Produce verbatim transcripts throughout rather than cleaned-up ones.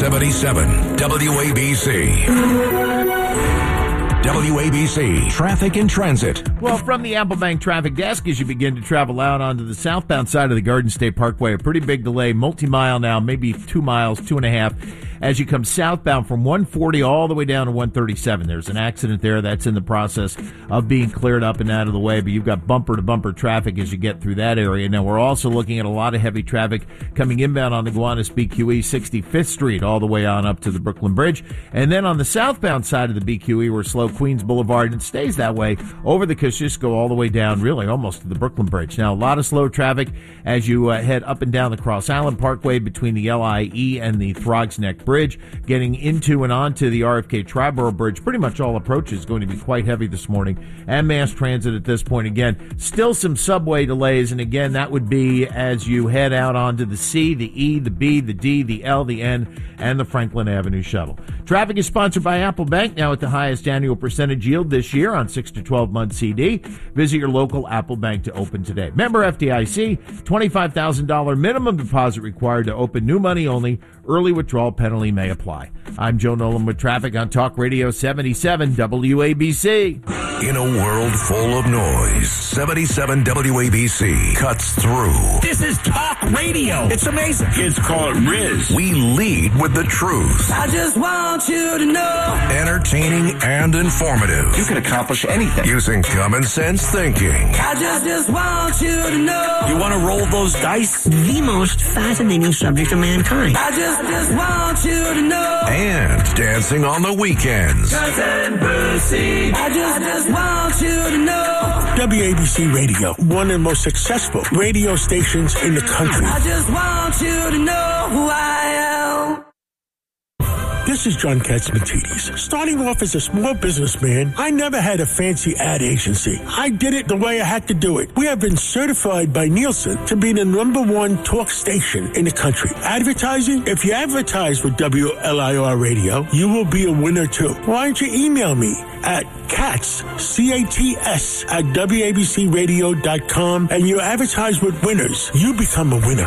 seventy-seven W A B C. W A B C Traffic and Transit. Well, from the Applebank Traffic Desk, as you begin to travel out onto the southbound side of the Garden State Parkway, a pretty big delay, multi-mile now, maybe two miles, two and a half, as you come southbound from one forty all the way down to one thirty-seven. There's an accident there that's in the process of being cleared up and out of the way, but you've got bumper-to-bumper traffic as you get through that area. Now, we're also looking at a lot of heavy traffic coming inbound on the Gowanus B Q E, sixty-fifth Street, all the way on up to the Brooklyn Bridge. And then on the southbound side of the B Q E, we're slow Queens Boulevard, and it stays that way over the Kosciuszko all the way down, really almost to the Brooklyn Bridge. Now, a lot of slow traffic as you uh, head up and down the Cross Island Parkway between the L I E and the Throgs Neck Bridge, getting into and onto the R F K Triborough Bridge. Pretty much all approaches is going to be quite heavy this morning, and mass transit at this point. Again, still some subway delays, and again, that would be as you head out onto the C, the E, the B, the D, the L, the N, and the Franklin Avenue Shuttle. Traffic is sponsored by Applebank, now at the highest annual percentage yield this year on six to twelve month C D. Visit your local Applebank to open today. Member F D I C, twenty-five thousand dollars minimum deposit required to open, new money only. Early withdrawal penalty may apply. I'm Joe Nolan with traffic on Talk Radio seventy-seven W A B C. In a world full of noise, seventy-seven W A B C cuts through. This is Talk Radio. It's amazing. It's called Riz. We lead with the truth. I just want you to know. Entertaining and informative. You can accomplish anything. Using common sense thinking. I just, just want you to know. You want to roll those dice? The most fascinating subject of mankind. I just, just want you to know. And dancing on the weekends. Cousin Brucey. I just, just want you to know. W A B C Radio, one of the most successful radio stations in the country. I just want you to know who I am. This is John Katzmatidis. Starting off as a small businessman, I never had a fancy ad agency. I did it the way I had to do it. We have been certified by Nielsen to be the number one talk station in the country. Advertising? If you advertise with W L I R Radio, you will be a winner too. Why don't you email me at Katz, C A T S, at W A B C radio dot com, and you advertise with winners. You become a winner.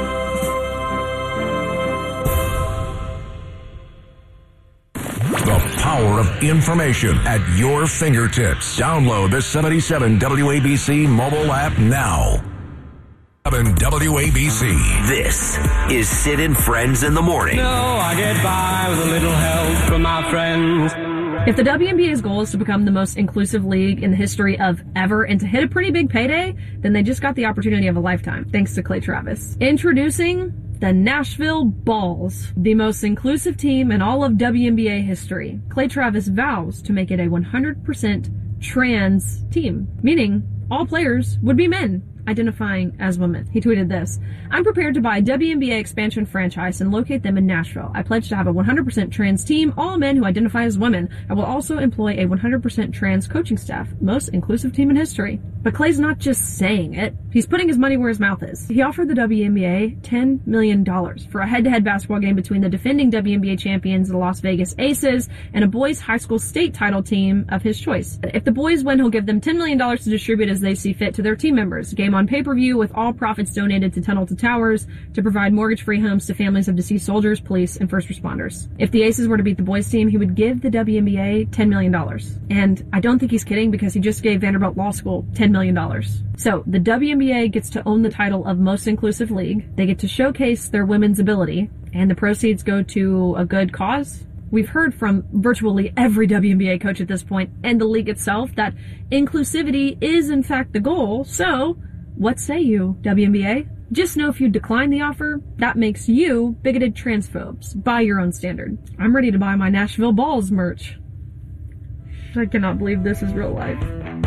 Power of information at your fingertips. Download the seventy-seven W A B C mobile app now. W A B C. This is Sid and Friends in the Morning. No, I get by with a little help from my friends. If the W N B A's goal is to become the most inclusive league in the history of ever and to hit a pretty big payday, then they just got the opportunity of a lifetime, thanks to Clay Travis. Introducing the Nashville Balls, the most inclusive team in all of W N B A history. Clay Travis vows to make it a one hundred percent trans team, meaning all players would be men identifying as women. He tweeted this: I'm prepared to buy a W N B A expansion franchise and locate them in Nashville. I pledge to have a one hundred percent trans team, all men who identify as women. I will also employ a one hundred percent trans coaching staff, most inclusive team in history. But Clay's not just saying it. He's putting his money where his mouth is. He offered the W N B A ten million dollars for a head-to-head basketball game between the defending W N B A champions, the Las Vegas Aces, and a boys high school state title team of his choice. If the boys win, he'll give them ten million dollars to distribute as they see fit to their team members. Game on pay-per-view with all profits donated to Tunnel to Towers to provide mortgage-free homes to families of deceased soldiers, police, and first responders. If the Aces were to beat the boys team, he would give the W N B A ten million dollars. And I don't think he's kidding, because he just gave Vanderbilt Law School ten million dollars. So the W N B A gets to own the title of most inclusive league. They get to showcase their women's ability, and the proceeds go to a good cause. We've heard from virtually every W N B A coach at this point, and the league itself, that inclusivity is in fact the goal. So what say you, W N B A? Just know if you decline the offer, that makes you bigoted transphobes, by your own standard. I'm ready to buy my Nashville Balls merch. I cannot believe this is real life.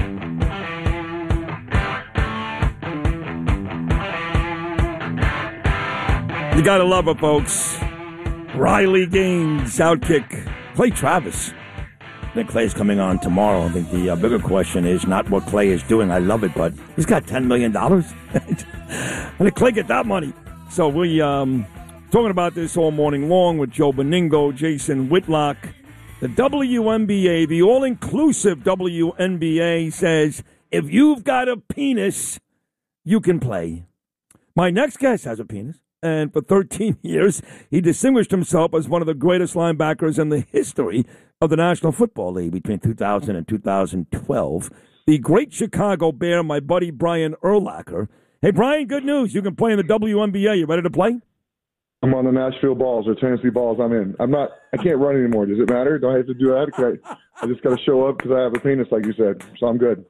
You gotta love it, folks. Riley Gaines, sidekick, Clay Travis. I think Clay's coming on tomorrow. I think the uh, bigger question is not what Clay is doing. I love it, but he's got ten million dollars. How did Clay get that money? So we um talking about this all morning long with Joe Beningo, Jason Whitlock. The W N B A, the all-inclusive W N B A, says if you've got a penis, you can play. My next guest has a penis. and for thirteen years, he distinguished himself as one of the greatest linebackers in the history of the National Football League between two thousand and two thousand twelve. The great Chicago Bear, my buddy Brian Urlacher. Hey, Brian, good news. You can play in the W N B A. You ready to play? I'm on the Nashville Balls or Tennessee Balls. I'm in. I'm not. I can't run anymore. Does it matter? Do I have to do that? Can I, I just got to show up because I have a penis, like you said. So I'm good.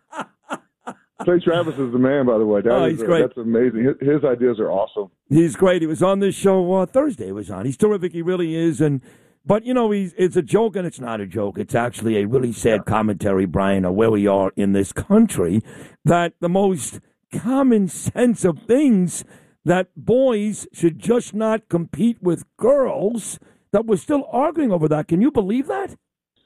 Clay Travis is the man, by the way. That oh, is, he's great. That's amazing. His, his ideas are awesome. He's great. He was on this show uh, Thursday. He was on. He's terrific. He really is. And but you know, he's it's a joke, and it's not a joke. It's actually a really sad yeah. commentary, Brian, of where we are in this country. That the most common sense of things, that boys should just not compete with girls, that we're still arguing over that. Can you believe that?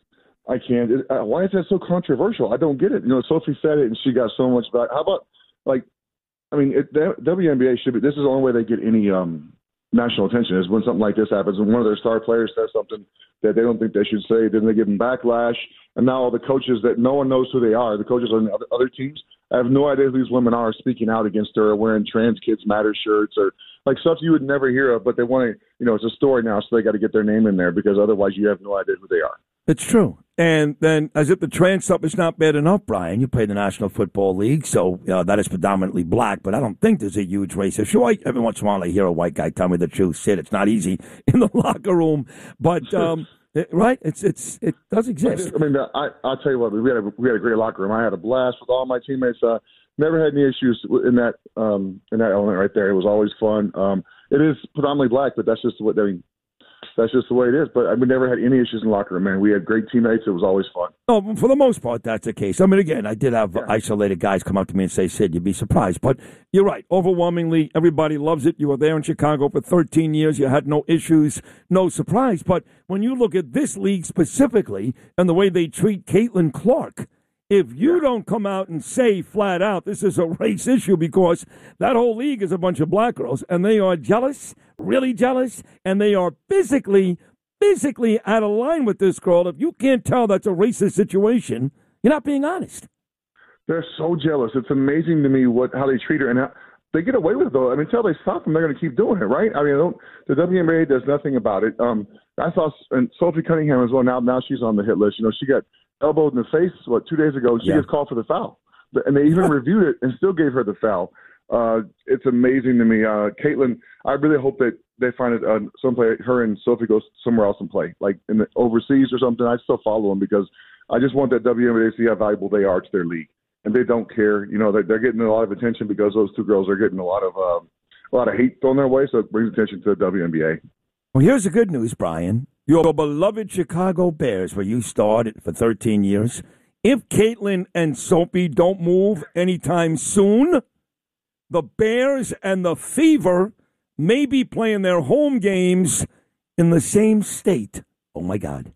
I can't. It, uh, why is that so controversial? I don't get it. You know, Sophie said it, and she got so much back. How about, like, I mean, it, the W N B A should be, this is the only way they get any um, national attention, is when something like this happens, and one of their star players says something that they don't think they should say, then they give them backlash, and now all the coaches that no one knows who they are, the coaches on the other, other teams, I have no idea who these women are speaking out against her, or wearing Trans Kids Matter shirts, or like stuff you would never hear of, but they want to, you know, it's a story now, so they got to get their name in there, because otherwise you have no idea who they are. It's true. And then, as if the trans stuff is not bad enough, Brian, you play the National Football League, so uh, that is predominantly black, but I don't think there's a huge racist. Sure, I, every once in a while I hear a white guy tell me the truth. Sid, it's not easy in the locker room, but um, it, right, it's it's it does exist. I mean, I I'll tell you what, we had a, we had a great locker room. I had a blast with all my teammates. Uh, never had any issues in that um, in that element right there. It was always fun. Um, it is predominantly black, but that's just what I mean. That's just the way it is. But we never had any issues in the locker room, man. We had great teammates. It was always fun. Oh, for the most part, that's the case. I mean, again, I did have yeah. isolated guys come up to me and say, Sid, you'd be surprised. But you're right. Overwhelmingly, everybody loves it. You were there in Chicago for thirteen years. You had no issues, no surprise. But when you look at this league specifically and the way they treat Caitlin Clark, if you don't come out and say flat out this is a race issue, because that whole league is a bunch of black girls, and they are jealous, really jealous, and they are physically, physically out of line with this girl. If you can't tell that's a racist situation, you're not being honest. They're so jealous. It's amazing to me what how they treat her, and how, they get away with it, though. I mean, until they stop them, they're going to keep doing it, right? I mean, I don't, the W N B A does nothing about it. Um, I saw and Sophie Cunningham as well. Now, now she's on the hit list. You know, she got elbowed in the face, what, two days ago. She yeah. gets called for the foul. And they even reviewed it and still gave her the foul. Uh, it's amazing to me. Uh, Caitlin, I really hope that they find it, uh, some play, her and Sophie goes somewhere else and play, like in the overseas or something. I still follow them because I just want that W N B A to see how valuable they are to their league. And they don't care. You know, they're, they're getting a lot of attention because those two girls are getting a lot of uh, a lot of hate thrown their way, so it brings attention to the W N B A. Well, here's the good news, Brian. Your beloved Chicago Bears, where you started for thirteen years, if Caitlin and Sophie don't move anytime soon, the Bears and the Fever may be playing their home games in the same state. Oh, my God.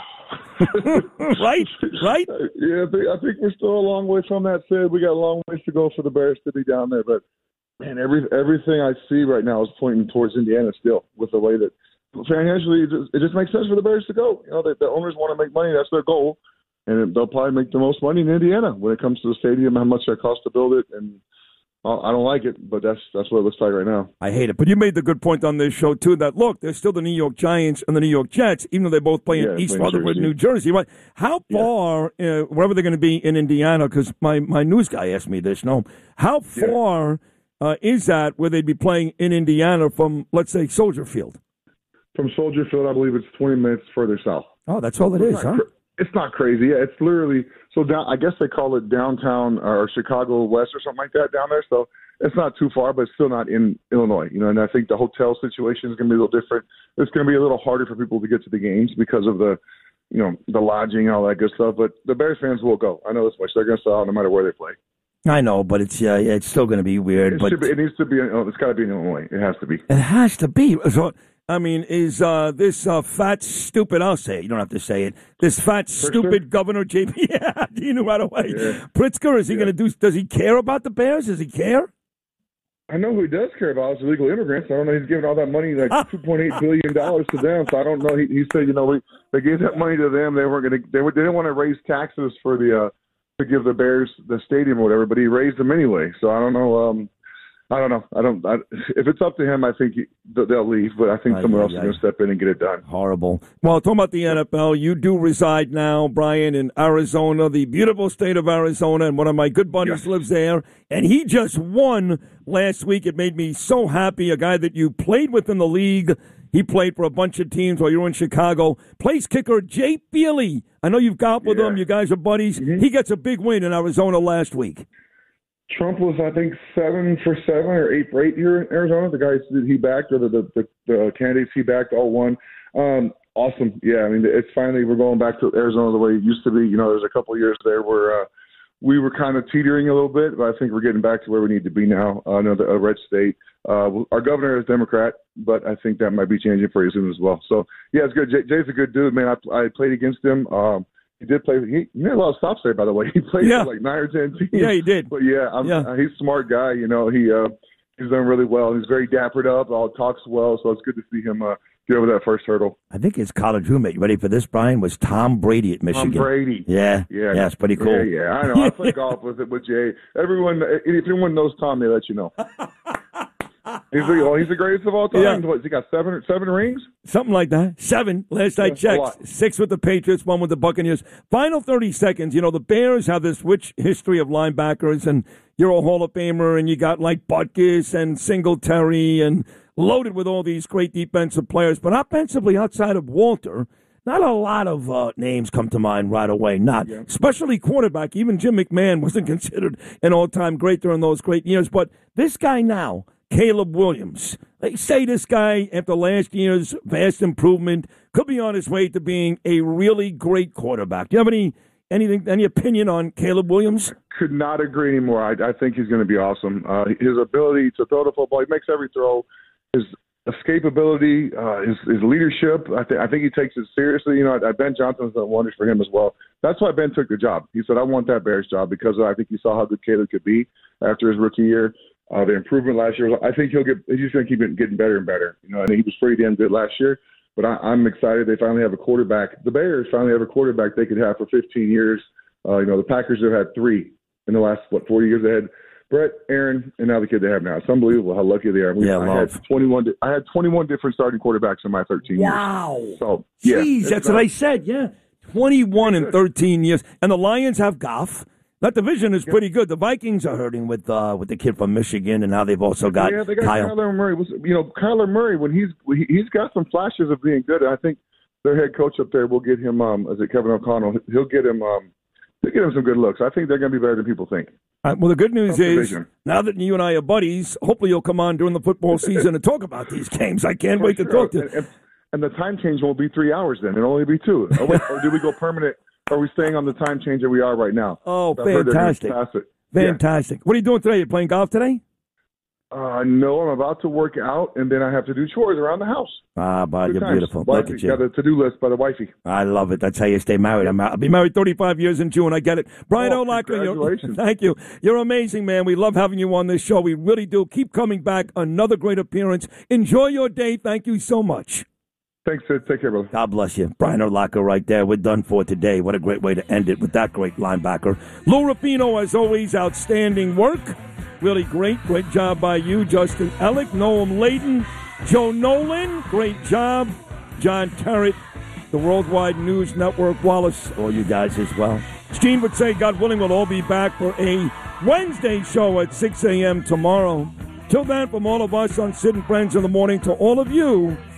right? Right? Yeah, I think, I think we're still a long way from that, Sid. We got a long ways to go for the Bears to be down there. But, man, every, everything I see right now is pointing towards Indiana still, with the way that financially it just, it just makes sense for the Bears to go. You know, the, the owners want to make money. That's their goal. And they'll probably make the most money in Indiana when it comes to the stadium, how much it costs to build it. And I don't like it, but that's that's what it looks like right now. I hate it. But you made the good point on this show, too, that, look, there's still the New York Giants and the New York Jets, even though they both play in yeah, East Rutherford, New Jersey. Right? How far, yeah. uh, wherever they're going to be in Indiana, because my, my news guy asked me this, no, how far yeah. uh, is that where they'd be playing in Indiana from, let's say, Soldier Field? From Soldier Field, I believe it's twenty minutes further south. Oh, that's all it it's is, huh? Cr- it's not crazy. Yeah, it's literally, so down, I guess they call it downtown or Chicago West or something like that down there. So it's not too far, but it's still not in Illinois. You know, and I think the hotel situation is going to be a little different. It's going to be a little harder for people to get to the games because of the, you know, the lodging and all that good stuff. But the Bears fans will go. I know this much. They're going to sell out no matter where they play. I know, but it's uh, it's still going to be weird. It, but be, it needs to be. It's got to be in Illinois. It has to be. It has to be. So, I mean, is uh, this uh, fat, stupid, I'll say it, you don't have to say it, this fat, Pritzker? stupid governor, J P, yeah, you knew right away. Yeah. Pritzker, is he yeah. going to do, does he care about the Bears? Does he care? I know who he does care about is illegal immigrants. I don't know, he's giving all that money, like two point eight billion dollars to them, so I don't know. He, he said, you know, we, they gave that money to them. They weren't going to, they, were, they didn't want to raise taxes for the, uh, to give the Bears the stadium or whatever, but he raised them anyway, so I don't know. Um, I don't know. I don't. I, if it's up to him, I think he, they'll leave. But I think Aye, someone aye, else is aye. going to step in and get it done. Horrible. Well, talking about the N F L, you do reside now, Brian, in Arizona, the beautiful state of Arizona, and one of my good buddies Yes. lives there, and he just won last week. It made me so happy. A guy that you played with in the league. He played for a bunch of teams while you were in Chicago. Place kicker Jay Feely. I know you've got with Yeah. him. You guys are buddies. Mm-hmm. He gets a big win in Arizona last week. Trump was, I think, seven for seven or eight for eight here in Arizona. The guys that he backed, or the the, the, the candidates he backed, all won. Um, awesome. Yeah, I mean, it's finally we're going back to Arizona the way it used to be. You know, there's a couple of years there where uh, we were kind of teetering a little bit, but I think we're getting back to where we need to be now. Uh, another a red state. Uh, our governor is Democrat, but I think that might be changing pretty soon as well. So yeah, it's good. Jay, Jay's a good dude, man. I, I played against him. Um, He did play. He, he made a lot of stops there, by the way. He played Yeah. for like nine or ten teams. Yeah, he did. But yeah, I'm, Yeah. Uh, he's a smart guy. You know, he uh, he's done really well. He's very dappered up. All talks well, so it's good to see him uh, get over that first hurdle. I think his college roommate, you ready for this, Brian, was Tom Brady at Michigan. Tom Brady. Yeah. Yeah, Yeah, it's pretty cool. Yeah, yeah. I know. I play golf with it with Jay. Everyone, if anyone knows Tom, they let you know. He's the, well, he's the greatest of all time. Yeah. What, he got seven seven rings? Something like that. Seven. Last I That's a lot. checked. Six with the Patriots, one with the Buccaneers. Final thirty seconds. You know, the Bears have this rich history of linebackers, and you're a Hall of Famer, and you got like Butkus and Singletary and loaded with all these great defensive players. But offensively, outside of Walter, not a lot of uh, names come to mind right away. Not. Yeah. Especially quarterback. Even Jim McMahon wasn't considered an all-time great during those great years. But this guy now, Caleb Williams. They say this guy, after last year's vast improvement, could be on his way to being a really great quarterback. Do you have any anything, any opinion on Caleb Williams? Could not agree anymore. I, I think he's going to be awesome. Uh, his ability to throw the football, he makes every throw. His escapability, uh, his, his leadership, I, th- I think he takes it seriously. You know, Ben Johnson's done wonders for him as well. That's why Ben took the job. He said, I want that Bears job because I think he saw how good Caleb could be after his rookie year. Uh, the improvement last year, I think he'll get. He's just going to keep it getting better and better. You know, and he was pretty damn good last year. But I, I'm excited they finally have a quarterback. The Bears finally have a quarterback they could have for fifteen years. Uh, you know, the Packers have had three in the last what forty years. They had Brett, Aaron, and now the kid they have now. It's unbelievable how lucky they are. We, Yeah, I love. had twenty-one. I had twenty-one different starting quarterbacks in my thirteen Wow. years. So yeah, Jeez, it's that's not- what I said. Yeah, twenty-one in thirteen years, and the Lions have Goff. That division is pretty good. The Vikings are hurting with uh, with the kid from Michigan, and now they've also got yeah, they got Kyle. Kyler Murray. Was you know Kyler Murray when he's he, he's got some flashes of being good. I think their head coach up there will get him. Um, is it Kevin O'Connell? He'll get him. Um, he'll get him some good looks. I think they're going to be better than people think. All right, well, the good news Tough is, division. now that you and I are buddies, hopefully you'll come on during the football season and talk about these games. I can't wait to Sure. talk to And, you. and, and the time change won't be three hours then. It'll only be two. Or, wait, or do we go permanent? Are we staying on the time change that we are right now? Oh, I've heard they're gonna fantastic. pass it. Fantastic. What are you doing today? You playing golf today? Uh, no, I'm about to work out, and then I have to do chores around the house. Ah, but Good you're times. beautiful. Wifey, Look at you. got a to-do list by the wifey. I love it. That's how you stay married. I'm, I'll be married thirty-five years in June. I get it. Brian Oh, Urlacher, you're, congratulations. thank you. You're amazing, man. We love having you on this show. We really do. Keep coming back. Another great appearance. Enjoy your day. Thank you so much. Thanks, Sid. Take care, brother. God bless you. Brian Urlacher right there. We're done for today. What a great way to end it with that great linebacker. Lou Rapino, as always, outstanding work. Really great. Great job by you, Justin Ellick, Noam Layden, Joe Nolan. Great job. John Terrett, the Worldwide News Network, Wallace, all you guys as well. Gene would say, God willing, we'll all be back for a Wednesday show at six a.m. tomorrow. Till then, from all of us on Sid and Friends in the Morning, to all of you,